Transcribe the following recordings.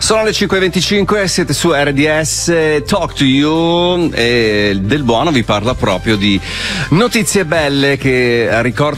Sono le 5:25, siete su RDS Talk to You e Del Buono vi parla proprio di notizie belle che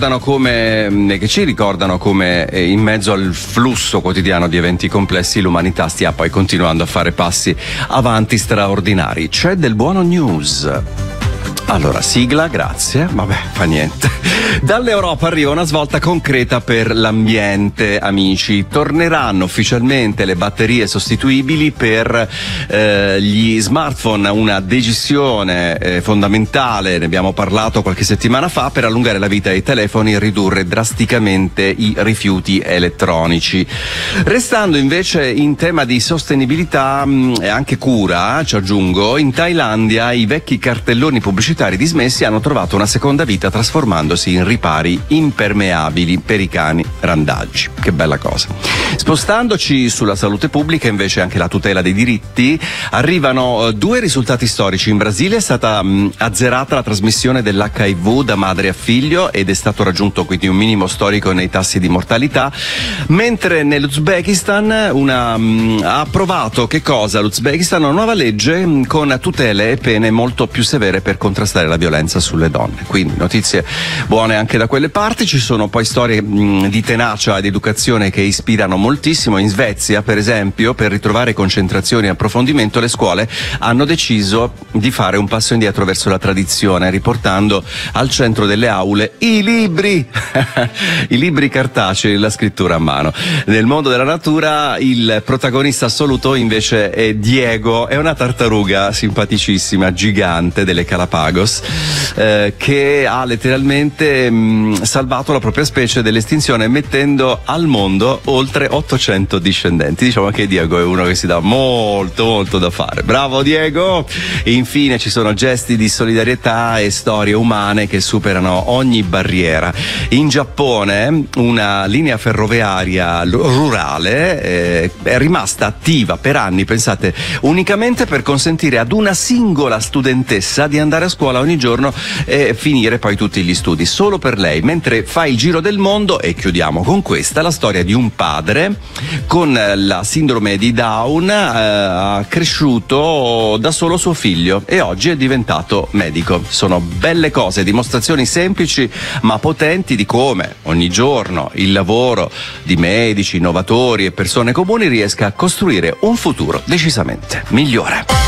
ci ricordano come in mezzo al flusso quotidiano di eventi complessi l'umanità stia poi continuando a fare passi avanti straordinari. C'è Del Buono News. Allora, sigla, grazie. Vabbè, fa niente. Dall'Europa arriva una svolta concreta per l'ambiente, amici. Torneranno ufficialmente le batterie sostituibili per gli smartphone, una decisione fondamentale, ne abbiamo parlato qualche settimana fa, per allungare la vita dei telefoni e ridurre drasticamente i rifiuti elettronici. Restando invece in tema di sostenibilità e anche cura, ci aggiungo, in Thailandia i vecchi cartelloni pubblicitari dismessi hanno trovato una seconda vita trasformandosi in ripari impermeabili per i cani randaggi. Che bella cosa. Spostandoci sulla salute pubblica, invece, anche la tutela dei diritti, arrivano due risultati storici. In Brasile è stata azzerata la trasmissione dell'HIV da madre a figlio ed è stato raggiunto quindi un minimo storico nei tassi di mortalità, mentre nell'Uzbekistan ha approvato l'Uzbekistan una nuova legge con tutele e pene molto più severe per contrastare la violenza sulle donne. Quindi notizie buone anche da quelle parti. Ci sono poi storie di tenacia ed educazione che ispirano moltissimo. In Svezia, per esempio, per ritrovare concentrazione e approfondimento, le scuole hanno deciso di fare un passo indietro verso la tradizione, riportando al centro delle aule i libri i libri cartacei, la scrittura a mano. Nel mondo della natura il protagonista assoluto invece è Diego, è una tartaruga simpaticissima, gigante delle Galapagos, che ha letteralmente salvato la propria specie dall'estinzione, mettendo al mondo oltre 800 discendenti. Diciamo che Diego è uno che si dà molto da fare. Bravo Diego! E infine ci sono gesti di solidarietà e storie umane che superano ogni barriera. In Giappone una linea ferroviaria rurale è rimasta attiva per anni, pensate, unicamente per consentire ad una singola studentessa di andare a scuola ogni giorno e finire poi tutti gli studi, solo per lei, mentre fa il giro del mondo. E chiudiamo con questa, la storia di un padre con la sindrome di Down, ha cresciuto da solo suo figlio e oggi è diventato medico. Sono belle cose, dimostrazioni semplici ma potenti di come ogni giorno il lavoro di medici, innovatori e persone comuni riesca a costruire un futuro decisamente migliore.